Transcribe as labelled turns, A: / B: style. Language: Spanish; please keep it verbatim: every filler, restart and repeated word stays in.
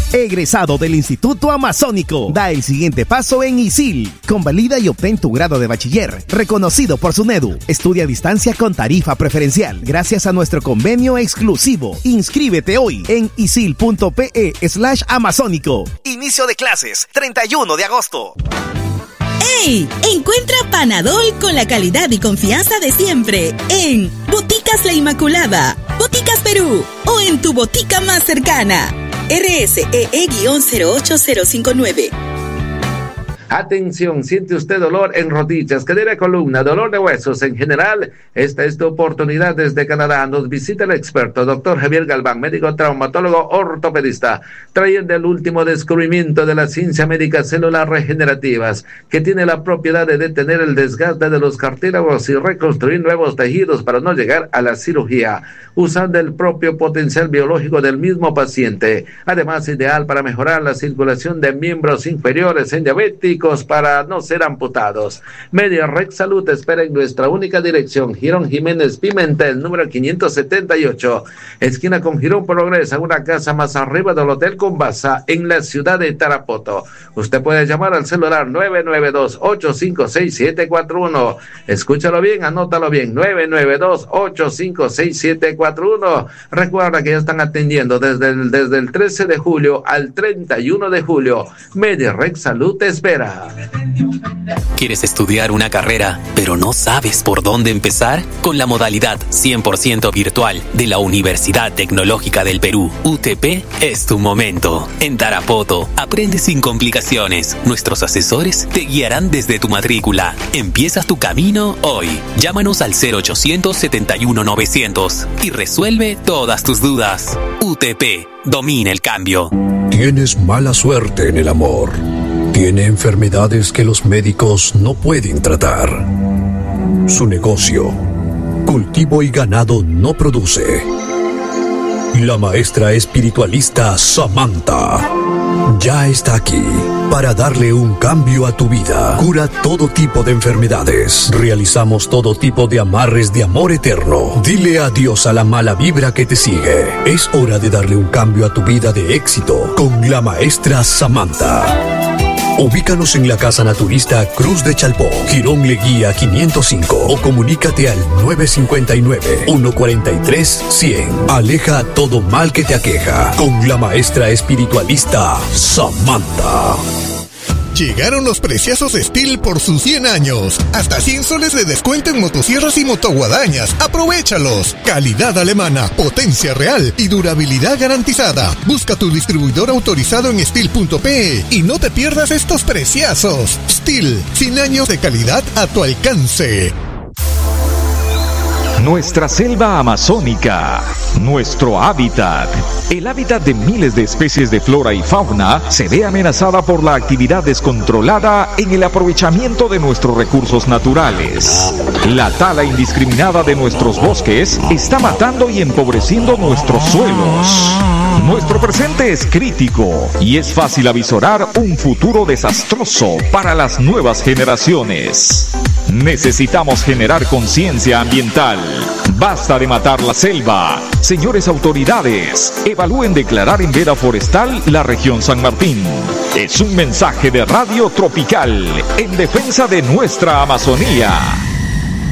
A: Egresado del Instituto Amazónico. Da el siguiente paso en ISIL. Convalida y obtén tu grado de bachiller, reconocido por SUNEDU. Estudia a distancia con tarifa preferencial, gracias a nuestro convenio exclusivo. Inscríbete hoy en isil.pe slash amazónico. Inicio de clases, treinta y uno de agosto.
B: ¡Ey! Encuentra Panadol con la calidad y confianza de siempre en Boticas La Inmaculada, Boticas Perú o en tu botica más cercana. R S E E cero ocho cero cinco nueve.
C: Atención, siente usted dolor en rodillas, cadera, columna, dolor de huesos en general. Esta es tu oportunidad. Desde Canadá nos visita el experto doctor Javier Galván, médico traumatólogo ortopedista, trayendo el último descubrimiento de la ciencia médica, células regenerativas, que tiene la propiedad de detener el desgaste de los cartílagos y reconstruir nuevos tejidos para no llegar a la cirugía, usando el propio potencial biológico del mismo paciente. Además, ideal para mejorar la circulación de miembros inferiores en diabéticos, para no ser amputados. MediaRex Salud espera en nuestra única dirección, Girón Jiménez Pimentel, número quinientos setenta y ocho, esquina con Girón Progresa, una casa más arriba del Hotel Combasa, en la ciudad de Tarapoto. Usted puede llamar al celular nueve nueve dos, ocho cinco seis, siete cuatro uno. Escúchalo bien, anótalo bien, nueve nueve dos, ocho cinco seis, siete cuatro uno. Recuerda que ya están atendiendo desde el, desde el trece de julio al treinta y uno de julio. MediaRex Salud te espera.
D: ¿Quieres estudiar una carrera, pero no sabes por dónde empezar? Con la modalidad cien por ciento virtual de la Universidad Tecnológica del Perú, U T P, es tu momento. En Tarapoto, aprende sin complicaciones. Nuestros asesores te guiarán desde tu matrícula. Empiezas tu camino hoy. Llámanos al cero ochocientos, setenta y uno, novecientos y resuelve todas tus dudas. U T P, domina el cambio.
E: Tienes mala suerte en el amor. Tiene enfermedades que los médicos no pueden tratar. Su negocio, cultivo y ganado, no produce. La maestra espiritualista Samantha ya está aquí para darle un cambio a tu vida. Cura todo tipo de enfermedades. Realizamos todo tipo de amarres de amor eterno. Dile adiós a la mala vibra que te sigue. Es hora de darle un cambio a tu vida de éxito con la maestra Samantha. Ubícanos en la Casa Naturista Cruz de Chalpó, Girón Leguía quinientos cinco, o comunícate al nueve cinco nueve, uno cuatro tres, cien. Aleja todo mal que te aqueja con la maestra espiritualista Samantha.
F: Llegaron los preciosos Steel por sus cien años. Hasta cien soles de descuento en motosierras y motoguadañas. ¡Aprovéchalos! Calidad alemana, potencia real y durabilidad garantizada. Busca tu distribuidor autorizado en steel punto pe y no te pierdas estos preciosos. Steel, cien años de calidad a tu alcance.
G: Nuestra selva amazónica, nuestro hábitat. El hábitat de miles de especies de flora y fauna se ve amenazada por la actividad descontrolada en el aprovechamiento de nuestros recursos naturales. La tala indiscriminada de nuestros bosques está matando y empobreciendo nuestros suelos. Nuestro presente es crítico y es fácil avisorar un futuro desastroso para las nuevas generaciones. Necesitamos generar conciencia ambiental. Basta de matar la selva. Señores autoridades, evalúen declarar en veda forestal la región San Martín. Es un mensaje de Radio Tropical en defensa de nuestra Amazonía.